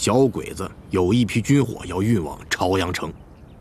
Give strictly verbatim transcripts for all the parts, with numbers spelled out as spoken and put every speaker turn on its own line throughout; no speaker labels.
小鬼子有一批军火要运往朝阳城。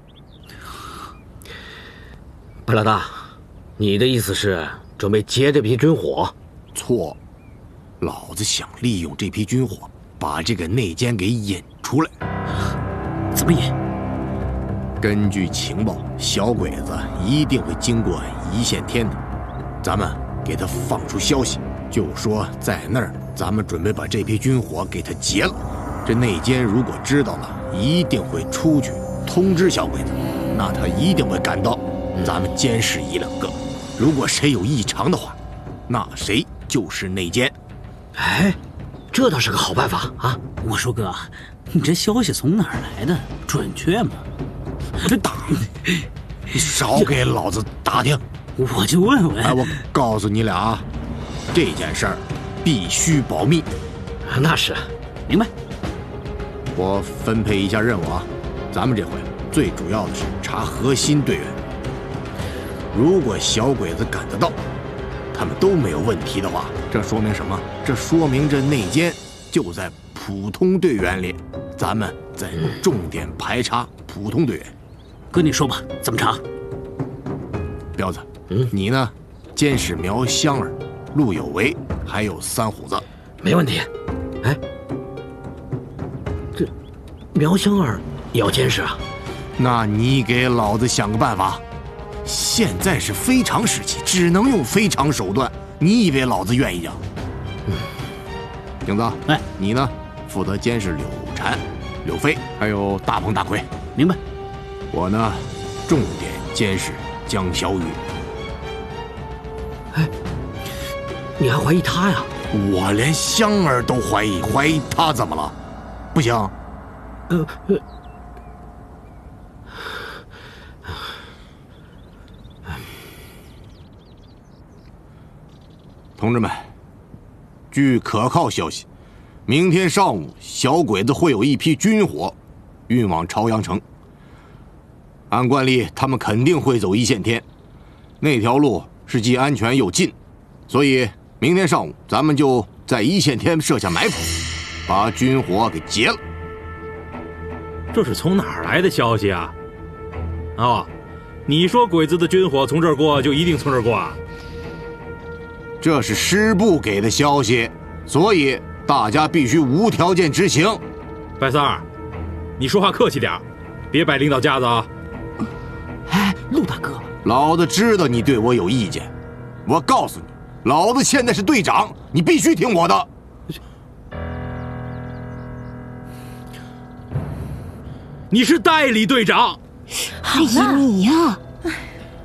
白老大，你的意思是准备劫这批军火？
错，老子想利用这批军火把这个内奸给引出来。
怎么引？
根据情报，小鬼子一定会经过一线天的，咱们给他放出消息，就说在那儿咱们准备把这批军火给他劫了。这内奸如果知道了，一定会出去通知小鬼子，那他一定会赶到，咱们监视一两个，如果谁有异常的话，那谁就是内奸。
哎，这倒是个好办法啊！
我说哥，你这消息从哪儿来的？准确吗？
这打，你少给老子打听！
我就问问。
哎，我告诉你俩，这件事儿必须保密。
那是，
明白。
我分配一下任务啊，咱们这回最主要的是查核心队员。如果小鬼子赶得到，他们都没有问题的话，这说明什么？这说明这内奸就在普通队员里，咱们再重点排查普通队员。
哥，你说吧，怎么查？
彪子，嗯，你呢？监视苗香儿、陆有为还有三虎子。
没问题。哎，这苗香儿也要监视啊？
那你给老子想个办法。现在是非常时期，只能用非常手段。你以为老子愿意啊？嗯，景子，
哎，
你呢？负责监视柳禅、柳飞还有大鹏、大奎。
明白。
我呢，重点监视江小雨。
哎，你还怀疑他呀？
我连香儿都怀疑，怀疑他怎么了？不行。
呃呃。
同志们，据可靠消息，明天上午小鬼子会有一批军火运往朝阳城。按惯例，他们肯定会走一线天，那条路是既安全又近，所以明天上午咱们就在一线天设下埋伏，把军火给劫了。
这是从哪儿来的消息啊？哦，你说鬼子的军火从这儿过，就一定从这儿过啊？
这是师部给的消息，所以大家必须无条件执行。
白三儿，你说话客气点，别摆领导架子啊！
哎，陆大哥，
老子知道你对我有意见，我告诉你，老子现在是队长，你必须听我的。
你是代理队长。
哎呀，你呀！